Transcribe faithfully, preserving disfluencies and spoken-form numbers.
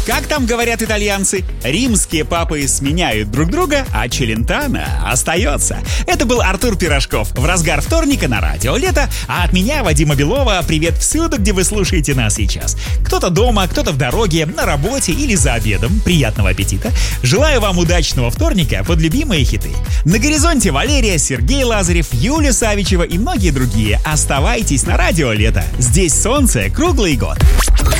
Как там говорят итальянцы, римские папы сменяют друг друга, а Челентано остается. Это был Артур Пирожков в разгар вторника на радио Лето, а от меня, Вадима Белова, привет всюду, где вы слушаете нас сейчас. Кто-то дома, кто-то в дороге, на работе или за обедом. Приятного аппетита. Желаю вам удачного вторника под любимые хиты. На горизонте Валерия, Сергей Лазарев, Юлия Савичева и многие другие. Оставайтесь на радио Лето. Здесь солнце круглый год.